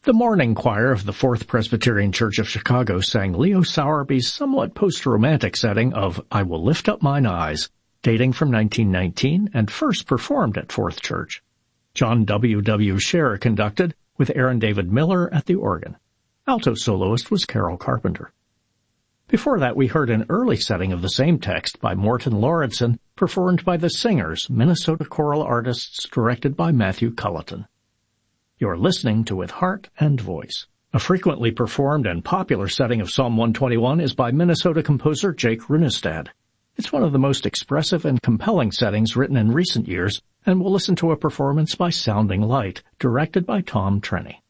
The morning choir of the Fourth Presbyterian Church of Chicago sang Leo Sowerby's somewhat post-romantic setting of I Will Lift Up Mine Eyes, dating from 1919 and first performed at Fourth Church. John W. W. Scher conducted, with Aaron David Miller at the organ. Alto soloist was Carol Carpenter. Before that, we heard an early setting of the same text by Morton Lauridsen, performed by the Singers, Minnesota choral artists, directed by Matthew Culleton. You're listening to With Heart and Voice. A frequently performed and popular setting of Psalm 121 is by Minnesota composer Jake Runestad. It's one of the most expressive and compelling settings written in recent years, and we'll listen to a performance by Sounding Light, directed by Tom Trenny.